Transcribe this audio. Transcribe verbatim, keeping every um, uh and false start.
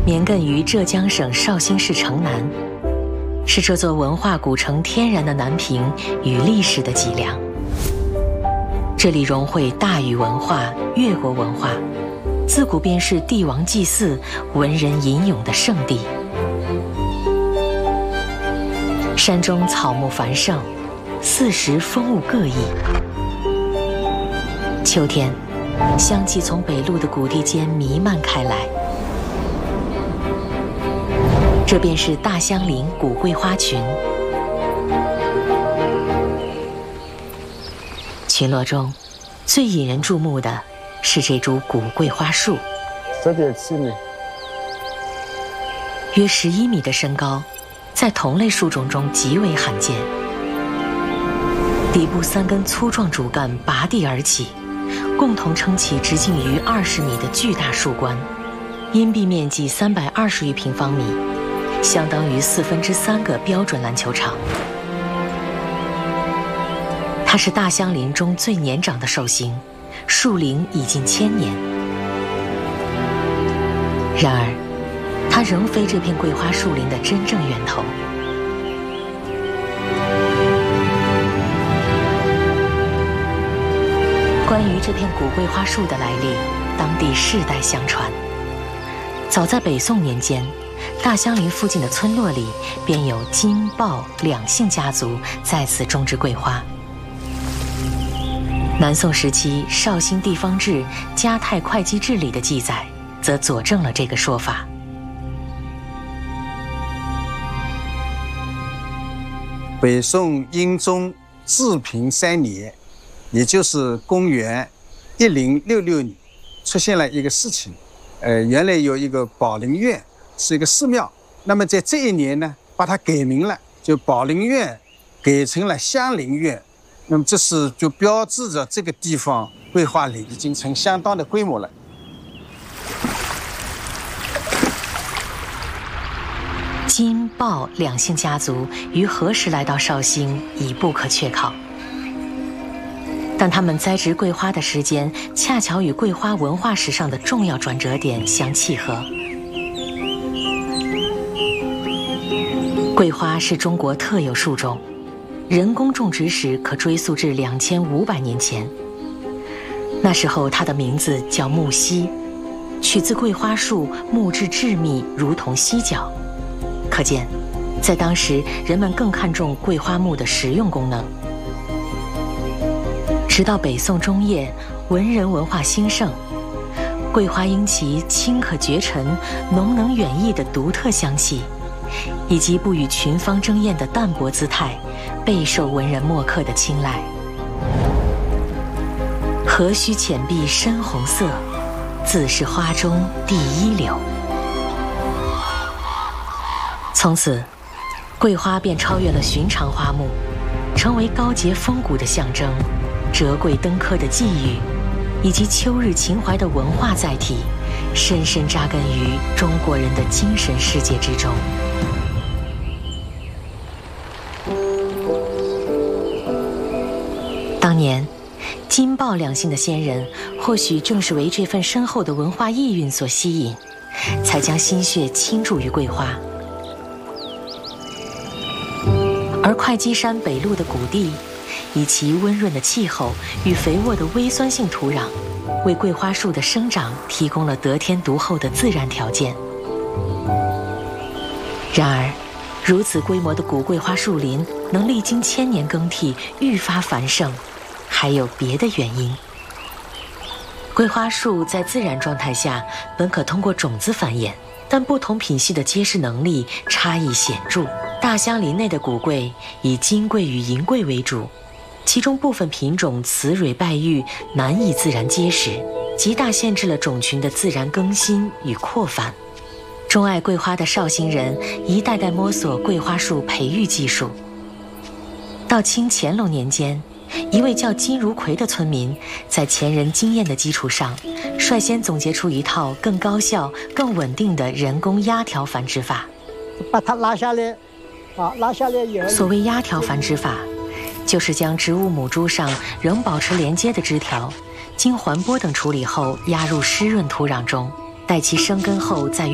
绵亘于浙江省绍兴市城南，是这座文化古城天然的南屏与历史的脊梁。这里融汇大禹文化、越国文化，自古便是帝王祭祀、文人吟咏的圣地。山中草木繁盛，四时风物各异。秋天，香气从北路的谷地间弥漫开来。这便是大香林古桂花群。群落中，最引人注目的是这株古桂花树。 十点七米， 约十一米的身高，在同类树种中极为罕见。底部三根粗壮主干拔地而起，共同撑起直径逾二十米的巨大树冠，荫蔽面积三百二十余平方米，相当于四分之三个标准篮球场。它是大香林中最年长的兽形，树龄已近千年。然而，它仍非这片桂花树林的真正源头。关于这片古桂花树的来历，当地世代相传。早在北宋年间，大香林附近的村落里便有金、鲍两姓家族在此种植桂花。南宋时期《绍兴地方志·嘉泰会稽志》里的记载，则佐证了这个说法。 北宋英宗治平三年，也就是公元一零六六年，出现了一个事情。呃，原来有一个宝林院，是一个寺庙。那么在这一年呢，把它改名了，就宝林院改成了香林院。那么这是就标志着这个地方桂花林已经成相当的规模了。 金、鲍两姓家族于何时来到绍兴已不可确考，但他们栽植桂花的时间恰巧与桂花文化史上的重要转折点相契合。桂花是中国特有树种，人工种植史可追溯至两千五百年前。那时候它的名字叫木犀，取自桂花树木质致密，如同犀角。可见，在当时人们更看重桂花木的实用功能。直到北宋中叶，文人文化兴盛，桂花因其清可绝尘、浓能远溢的独特香气，以及不与群芳争艳的淡泊姿态，备受文人墨客的青睐。何须浅碧深红色，自是花中第一流。从此，桂花便超越了寻常花木，成为高洁风骨的象征，折桂登科的寄语，以及秋日情怀的文化载体，深深扎根于中国人的精神世界之中。当年，金、鲍两姓的先人，或许正是为这份深厚的文化意蕴所吸引，才将心血倾注于桂花。而会稽山北麓的谷地，以其温润的气候与肥沃的微酸性土壤，为桂花树的生长提供了得天独厚的自然条件。然而，如此规模的古桂花树林能历经千年更替，愈发繁盛，还有别的原因。桂花树在自然状态下本可通过种子繁衍，但不同品系的结实能力差异显著。大香林内的古桂以金桂与银桂为主，其中部分品种雌蕊败育，难以自然结实，极大限制了种群的自然更新与扩繁。钟爱桂花的绍兴人一代代摸索桂花树培育技术。到清乾隆年间，一位叫金如奎的村民，在前人经验的基础上，率先总结出一套更高效、更稳定的人工压条繁殖法。 把它拉下来，啊，拉下来以后， 所谓压条繁殖法，就是将植物母株上仍保持连接的枝条，经环剥等处理后压入湿润土壤中，待其生根后再